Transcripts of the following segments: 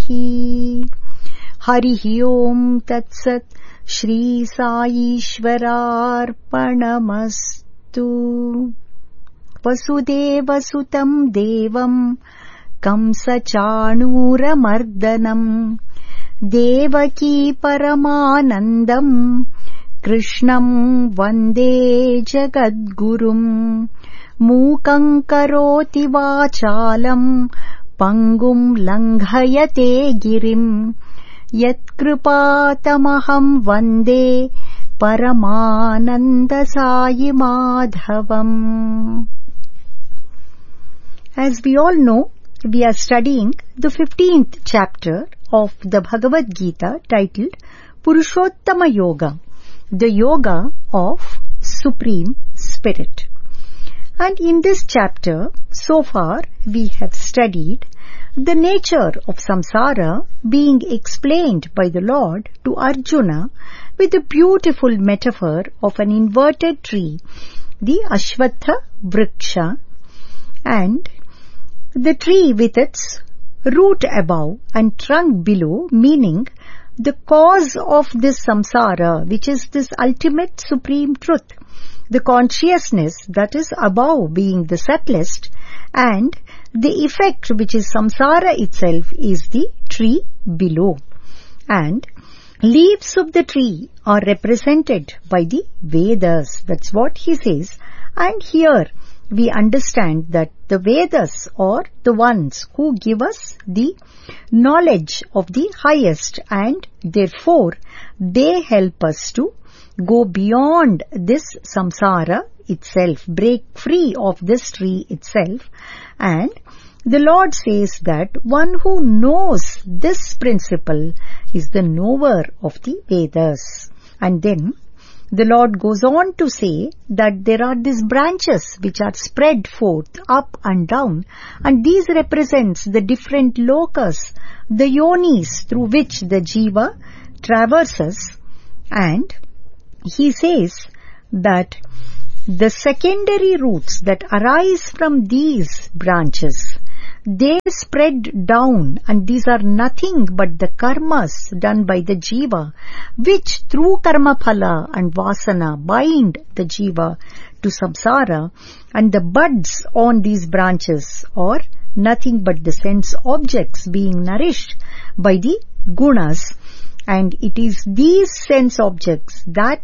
Harihi Om Tat Sat. Shri Sai Ishwararpanamastu. Vasudeva Sutam Devam Kamsa Chanuramardanam Devaki Paramanandam Krishnam Vande Jagadgurum. Mukam Karoti Vachalam Pangum Langhayate Girim Yatkripatamaham Vande Paramananda Sai Madhavam. As we all know, we are studying the 15th chapter of the Bhagavad Gita titled Purushottama Yoga, the Yoga of Supreme Spirit. And in this chapter, so far, we have studied the nature of samsara being explained by the Lord to Arjuna with a beautiful metaphor of an inverted tree, the Ashwatha Vriksha, and the tree with its root above and trunk below, meaning the cause of this samsara, which is this ultimate supreme truth, the consciousness that is above being the subtlest, and the effect, which is samsara itself, is the tree below. And leaves of the tree are represented by the Vedas. That's what he says. And here we understand that the Vedas are the ones who give us the knowledge of the highest, and therefore they help us to go beyond this samsara itself, break free of this tree itself. And the Lord says that one who knows this principle is the knower of the Vedas. And then the Lord goes on to say that there are these branches which are spread forth up and down, and these represents the different lokas, the yonis through which the jiva traverses. And he says that the secondary roots that arise from these branches, they spread down, and these are nothing but the karmas done by the jiva, which through karma phala and vasana bind the jiva to samsara, and the buds on these branches are nothing but the sense objects being nourished by the gunas, and it is these sense objects that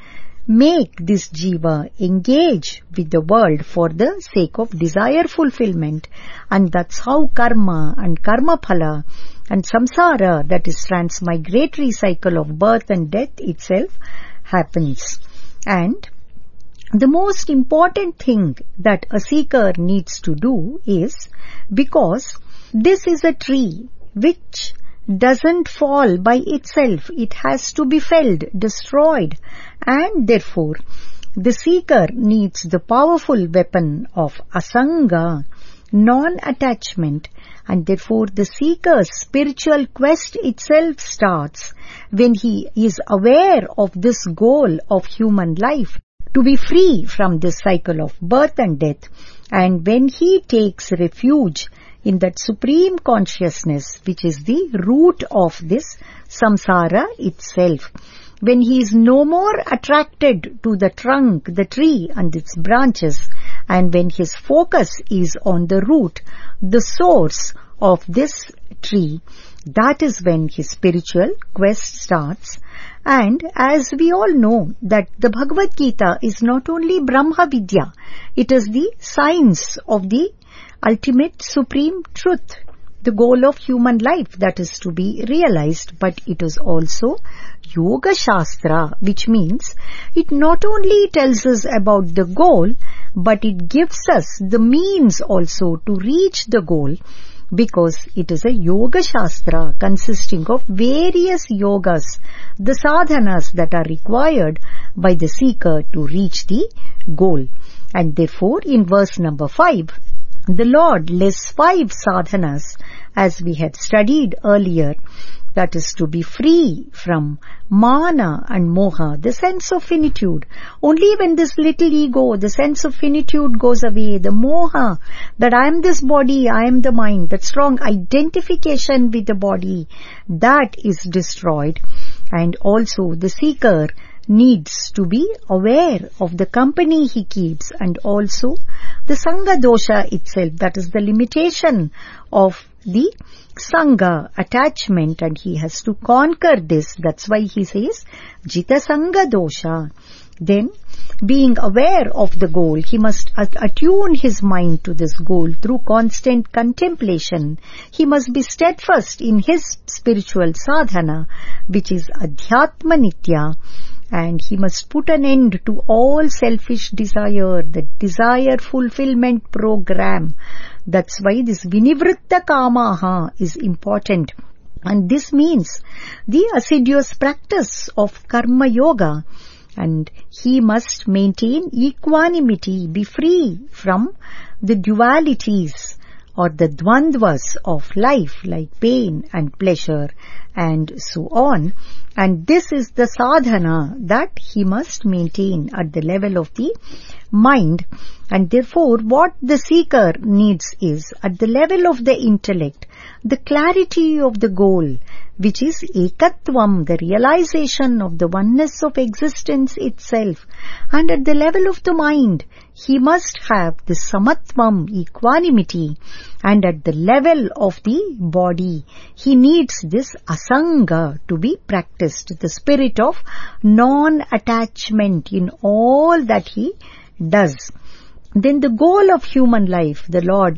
make this jiva engage with the world for the sake of desire fulfillment. And that's how karma and karma phala and samsara, that is transmigratory cycle of birth and death itself, happens. And the most important thing that a seeker needs to do is, because this is a tree which doesn't fall by itself, it has to be felled, destroyed, and therefore the seeker needs the powerful weapon of asanga, non-attachment, and therefore the seeker's spiritual quest itself starts when he is aware of this goal of human life, to be free from this cycle of birth and death, and when he takes refuge in that supreme consciousness which is the root of this samsara itself. When he is no more attracted to the trunk, the tree and its branches, and when his focus is on the root, the source of this tree, that is when his spiritual quest starts. And as we all know that the Bhagavad Gita is not only Brahma Vidya, it is the science of the ultimate supreme truth, the goal of human life that is to be realized, but it is also Yoga Shastra, which means it not only tells us about the goal, but it gives us the means also to reach the goal, because it is a Yoga Shastra consisting of various yogas, the sadhanas that are required by the seeker to reach the goal. And therefore, in verse number 5, the Lord lists 5 sadhanas, as we had studied earlier, that is to be free from mana and moha, the sense of finitude. Only when this little ego, the sense of finitude goes away, the moha, that I am this body, I am the mind, that strong identification with the body, that is destroyed. And also the seeker needs to be aware of the company he keeps, and also the sangha dosha itself, that is the limitation of the sangha attachment, and he has to conquer this. That's why he says jita sangha dosha. Then, being aware of the goal, he must attune his mind to this goal through constant contemplation. He must be steadfast in his spiritual sadhana, which is adhyatma nitya, and he must put an end to all selfish desire, the desire fulfillment program. That's why this vinivritta kamaha is important. And this means the assiduous practice of karma yoga. And he must maintain equanimity, be free from the dualities or the dvandvas of life, like pain and pleasure and so on. And this is the sadhana that he must maintain at the level of the mind. And therefore, what the seeker needs is, at the level of the intellect, the clarity of the goal, which is ekatvam, the realization of the oneness of existence itself. And at the level of the mind, he must have the samatvam, equanimity. And at the level of the body, he needs this asanga to be practiced, the spirit of non-attachment in all that he does. Then the goal of human life, the Lord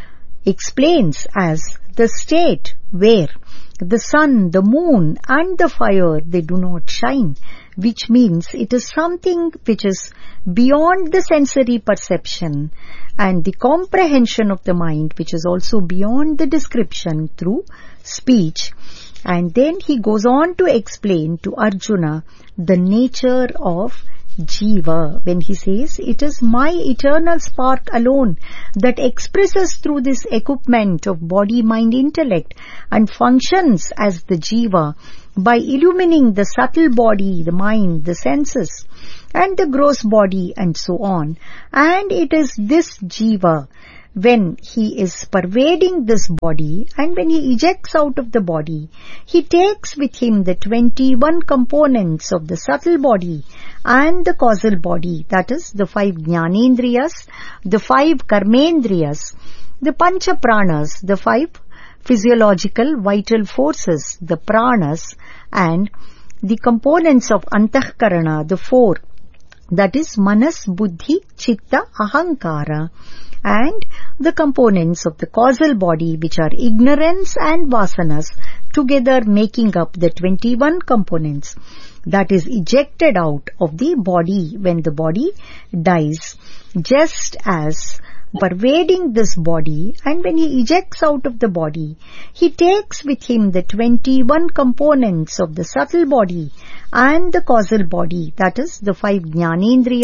explains as the state where the sun, the moon and the fire, they do not shine, which means it is something which is beyond the sensory perception and the comprehension of the mind, which is also beyond the description through speech. And then he goes on to explain to Arjuna the nature of Jiva, when he says, it is my eternal spark alone that expresses through this equipment of body, mind, intellect and functions as the Jiva by illumining the subtle body, the mind, the senses and the gross body and so on. And it is this Jiva, when he is pervading this body and when he ejects out of the body, he takes with him the 21 components of the subtle body and the causal body, that is the 5 jnanendriyas, the 5 karmendriyas, the pancha pranas, the 5 physiological vital forces, the pranas, and the components of antahkarana, the 4, that is manas, buddhi, chitta, ahankara, and the components of the causal body, which are ignorance and vasanas, together making up the 21 components that is ejected out of the body when the body dies. Just as pervading this body, and when he ejects out of the body, he takes with him the 21 components of the subtle body and the causal body, that is the 5 jnanendriyas